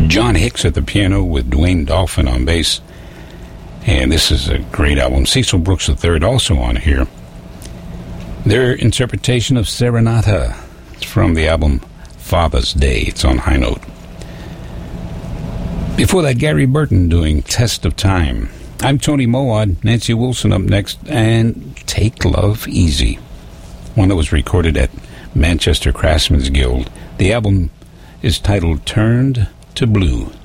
John Hicks at the piano with Dwayne Dolphin on bass. And this is a great album. Cecil Brooks III also on here. Their interpretation of Serenata. It's from the album Father's Day. It's on High Note. Before that, Gary Burton doing Test of Time. I'm Tony Mowat, Nancy Wilson up next, and Take Love Easy. One that was recorded at Manchester Craftsmen's Guild. The album is titled Turned to Blue.